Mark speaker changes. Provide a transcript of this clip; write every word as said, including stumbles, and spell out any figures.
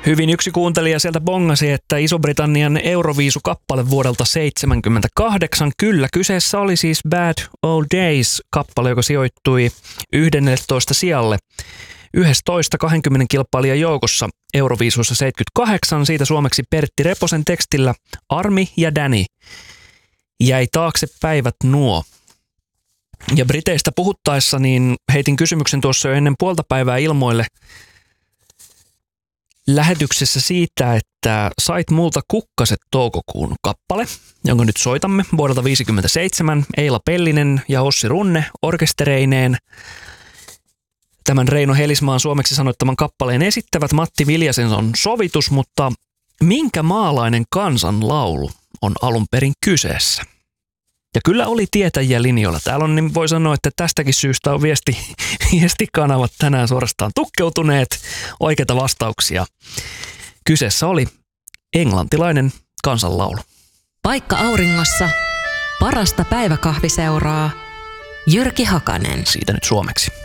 Speaker 1: Hyvin yksi kuuntelija sieltä bongasi, että Iso-Britannian Euroviisu-kappale vuodelta seitsemänkymmentäkahdeksan. Kyllä, kyseessä oli siis Bad Old Days-kappale, joka sijoittui yhdenneltätoista sijalle yksitoista kaksikymmentä kilpailijan joukossa Euroviisuissa seitsemänkymmentäkahdeksan. Siitä suomeksi Pertti Reposen tekstillä Armi ja Danny. Jäi taakse päivät nuo. Ja Briteistä puhuttaessa niin heitin kysymyksen tuossa jo ennen puolta päivää ilmoille lähetyksessä siitä, että sait multa kukkaset toukokuun kappale, jonka nyt soitamme vuodelta viisikymmentäseitsemän. Eila Pellinen ja Ossi Runne orkestereineen. Tämän Reino Helismaan suomeksi sanoittaman kappaleen esittävät. Matti Viljasen on sovitus, mutta minkä maalainen kansanlaulu on alun perin kyseessä? Ja kyllä oli tietäjiä linjoilla. Täällä on, niin voi sanoa, että tästäkin syystä on viesti, viestikanavat tänään suorastaan tukkeutuneet. Oikeita vastauksia. Kyseessä oli englantilainen kansanlaulu.
Speaker 2: Paikka auringossa. Parasta päiväkahviseuraa. Jyrki Hakanen.
Speaker 1: Siitä nyt suomeksi.